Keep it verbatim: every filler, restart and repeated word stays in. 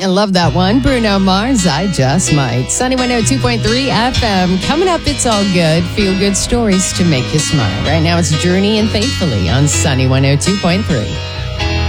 love that one. Bruno Mars, I Just Might. Sunny one oh two point three F M. Coming up, it's all good. Feel good stories to make you smile. Right now, it's Journey and Faithfully on Sunny one oh two point three.